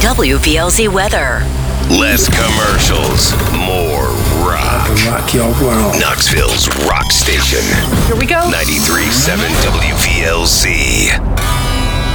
WPLZ weather. Less commercials, more rock. Rock your world. Knoxville's rock station. Here we go. 93.7 WPLZ.